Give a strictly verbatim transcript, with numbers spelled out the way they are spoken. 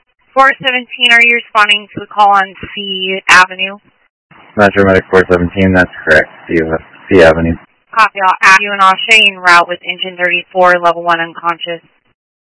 four seventeen, are you responding to the call on C Avenue? Metro Medic four seventeen, that's correct. C, C Avenue. Copy, I'll add you and I'll show you en route with engine thirty-four, level one unconscious.